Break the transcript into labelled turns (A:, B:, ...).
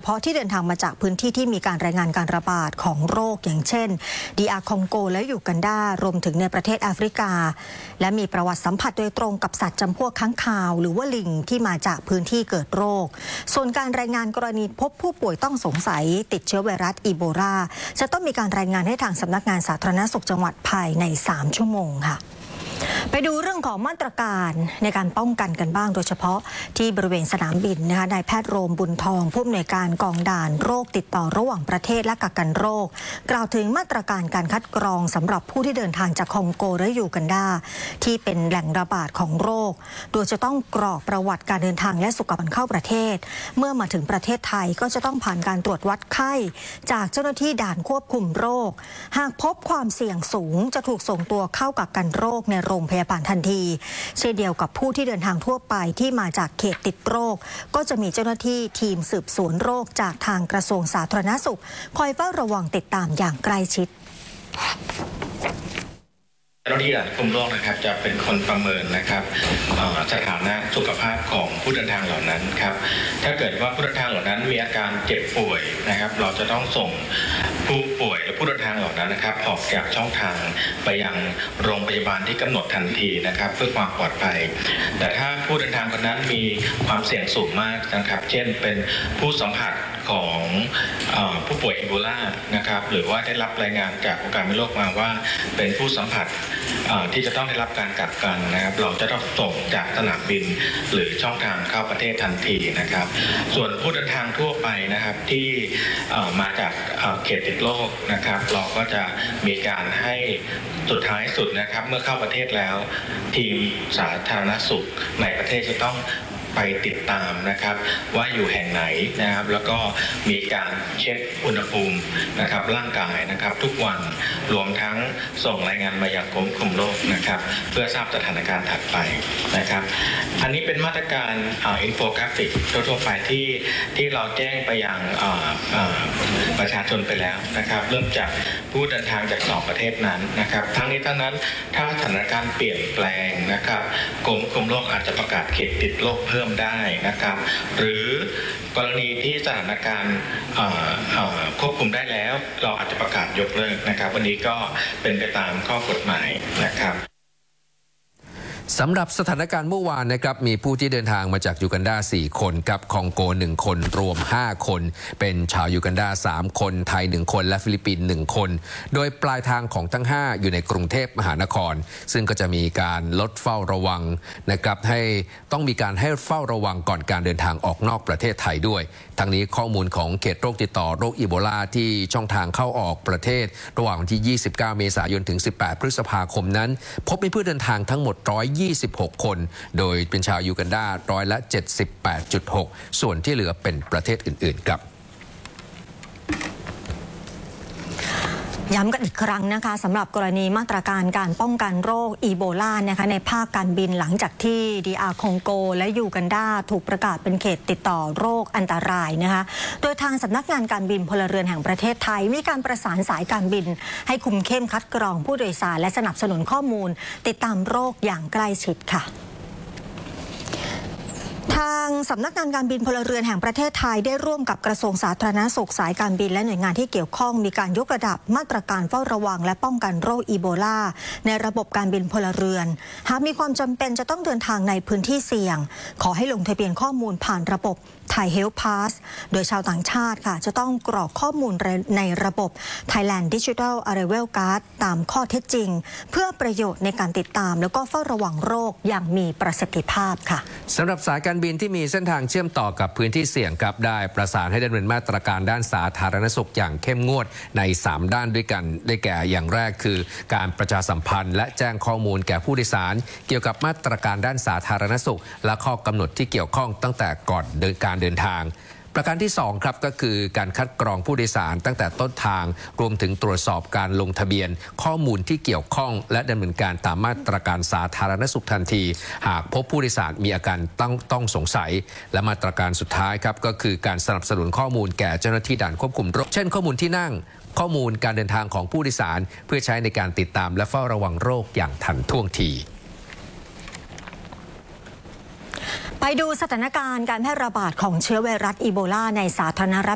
A: าะที่เดินทางมาจากพื้นที่ที่มีการรายงานการระบาดของโรคอย่างเช่นDRคองโกและยูกันดารวมถึงในประเทศแอฟริกาและมีประวัติสัมผัสโดยตรงกับสัตว์จำพวกค้างคาวหรือว่าลิงที่มาจากพื้นที่เกิดโรคส่วนการรายงานกรณีพบผู้ป่วยต้องสงสัยติดเชื้อไวรัสอีโบลาจะต้องมีการรายงานให้ทางสำนักงานสาธารณสุขจังหวัดภายใน3 ชั่วโมงค่ะไปดูเรื่องของมาตรการในการป้องกันกันบ้างโดยเฉพาะที่บริเวณสนามบินนะคะนายแพทย์โรมบุญทองผู้อำนวยการกองด่านโรคติดต่อระหว่างประเทศและกักกันโรคกล่าวถึงมาตรการการคัดกรองสำหรับผู้ที่เดินทางจากคองโกและยูกันดาที่เป็นแหล่งระบาดของโรคโดยจะต้องกรอกประวัติการเดินทางและสุขภาพเข้าประเทศเมื่อมาถึงประเทศไทยก็จะต้องผ่านการตรวจวัดไข้จากเจ้าหน้าที่ด่านควบคุมโรคหากพบความเสี่ยงสูงจะถูกส่งตัวเข้ากักกันโรคในโรงพยาบาลทันทีเช่นเดียวกับผู้ที่เดินทางทั่วไปที่มาจากเขตติดโรคก็จะมีเจ้าหน้าที่ทีมสืบสวนโรคจากทางกระทรวงสาธารณสุขคอยเฝ้าระวังติดตามอย่างใกล้ชิด
B: เจ้าหน้าที่ด่านคุมโรคนะครับจะเป็นคนประเมินนะครับสถานะสุขภาพของผู้เดินทางเหล่านั้นครับถ้าเกิดว่าผู้เดินทางเหล่านั้นมีอาการเจ็บป่วยนะครับเราจะต้องส่งผู้ป่วยและผู้เดินทางเหล่านั้นนะครับออกจากช่องทางไปยังโรงพยาบาลที่กำหนดทันทีนะครับเพื่อความปลอดภัยแต่ถ้าผู้เดินทางคนนั้นมีความเสี่ยงสูงมากนะครับเช่นเป็นผู้สัมผัสของผู้ป่วยอีโบลานะครับหรือว่าได้รับรายงานจากองค์การอนามัยโลกมาว่าเป็นผู้สัมผัสที่จะต้องได้รับการกักกันนะครับเราจะต้องส่งจากสนามบินหรือช่องทางเข้าประเทศทันทีนะครับส่วนผู้เดินทางทั่วไปนะครับที่มาจากเขตติดโรคนะครับเราก็จะมีการให้สุดท้ายสุดนะครับเมื่อเข้าประเทศแล้วทีมสาธารณสุขในประเทศจะต้องไปติดตามนะครับว่าอยู่แห่งไหนนะครับแล้วก็มีการเช็คอุณหภูมินะครับร่างกายนะครับทุกวันรวมทั้งส่งรายงานมายังกรมควบคุมโรคนะครับเพื่อทราบสถานการณ์ถัดไปนะครับอันนี้เป็นมาตรการอินโฟกราฟิกทั่วไปที่เราแจ้งไปยังประชาชนไปแล้วนะครับเริ่มจากผู้เดินทางจาก2ประเทศนั้นนะครับทั้งนี้ทั้งนั้นถ้าสถานการณ์เปลี่ยนแปลงนะครับกรมควบคุมโรคอาจจะประกาศเขตติดโรคเพิ่มได้นะครับหรือกรณีที่สถานการณ์ควบคุมได้แล้วเราอาจจะประกาศยกเลิกนะครับวันนี้ก็เป็นไปตามข้อกฎหมายนะครับ
C: สำหรับสถานการณ์เมื่อวานนะครับมีผู้ที่เดินทางมาจากยูกันดา4 คนกับคองโก1 คนรวม5 คนเป็นชาวยูกันดา3 คนไทย1 คนและฟิลิปปินส์1 คนโดยปลายทางของทั้ง5อยู่ในกรุงเทพมหานครซึ่งก็จะมีการลดเฝ้าระวังนะครับให้ต้องมีการให้เฝ้าระวังก่อนการเดินทางออกนอกประเทศไทยด้วยทั้งนี้ข้อมูลของเขตโรคติดต่อโรคอีโบลาที่ช่องทางเข้าออกประเทศระหว่างวันที่29 เมษายนถึง18 พฤษภาคมนั้นพบมีผู้เดินทางทั้งหมด126 คนโดยเป็นชาวยูกันดา78.6%ส่วนที่เหลือเป็นประเทศอื่นๆครับ
A: ย้ำกันอีกครั้งนะคะสำหรับกรณีมาตรการการป้องกันโรคอีโบลานะคะในภาคการบินหลังจากที่DRคองโกและยูกันดาถูกประกาศเป็นเขตติดต่อโรคอันตรายนะคะโดยทางสำนักงานการบินพลเรือนแห่งประเทศไทยมีการประสานสายการบินให้คุมเข้มคัดกรองผู้โดยสารและสนับสนุนข้อมูลติดตามโรคอย่างใกล้ชิดค่ะทางสำนักงานการบินพลเรือนแห่งประเทศไทยได้ร่วมกับกระทรวงสาธารณสุขสายการบินและหน่วยงานที่เกี่ยวข้องมีการยกระดับมาตรการเฝ้าระวังและป้องกันโรคอีโบลาในระบบการบินพลเรือนหากมีความจำเป็นจะต้องเดินทางในพื้นที่เสี่ยงขอให้ลงทะเบียนข้อมูลผ่านระบบThai Health Pass โดยชาวต่างชาติค่ะจะต้องกรอกข้อมูลในระบบ Thailand Digital Arrival Card ตามข้อเท็จจริงเพื่อประโยชน์ในการติดตามแล้วก็เฝ้าระวังโรคอย่างมีประสิทธิภาพค่ะ
C: สำหรับสายการบินที่มีเส้นทางเชื่อมต่อกับพื้นที่เสี่ยงครับได้ประสานให้ดำเนินมาตรการด้านสาธารณสุขอย่างเข้มงวดใน3 ด้านด้วยกันได้แก่อย่างแรกคือการประชาสัมพันธ์และแจ้งข้อมูลแก่ผู้โดยสารเกี่ยวกับมาตรการด้านสาธารณสุขและข้อกำหนดที่เกี่ยวข้องตั้งแต่ก่อนการเดินทางประการที่2ครับก็คือการคัดกรองผู้โดยสารตั้งแต่ต้นทางรวมถึงตรวจสอบการลงทะเบียนข้อมูลที่เกี่ยวข้องและดำเนินการตามมาตรการสาธารณสุขทันทีหากพบผู้โดยสารมีอาการต้องสงสัยและมาตรการสุดท้ายครับก็คือการสนับสนุนข้อมูลแก่เจ้าหน้าที่ด่านควบคุมโรคเช่นข้อมูลที่นั่งข้อมูลการเดินทางของผู้โดยสารเพื่อใช้ในการติดตามและเฝ้าระวังโรคอย่างทันท่วงที
A: ไปดูสถานการณ์การแพร่ระบาดของเชื้อไวรัสอีโบลาในสาธารณรัฐ